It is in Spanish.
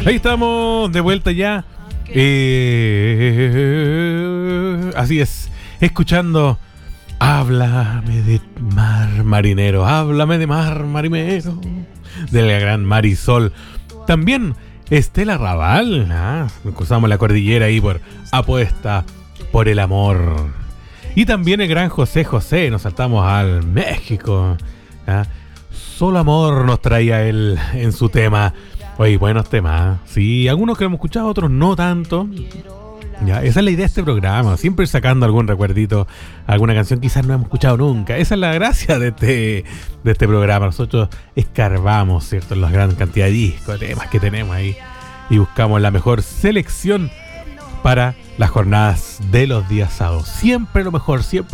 Ahí estamos de vuelta ya. Así es, escuchando Háblame de mar marinero, háblame de mar marinero, de la gran Marisol. También Estela Raval, cruzamos la cordillera ahí por Apuesta por el Amor. Y también el gran José José, nos saltamos al México. Solo amor nos traía él en su tema. Oye, buenos temas, sí, algunos que hemos escuchado, otros no tanto. Ya, esa es la idea de este programa, siempre sacando algún recuerdito, alguna canción quizás no hemos escuchado nunca. Esa es la gracia de este programa. Nosotros escarbamos, ¿cierto?, en la gran cantidad de discos, de temas que tenemos ahí y buscamos la mejor selección para las jornadas de los días sábados. Siempre lo mejor, siempre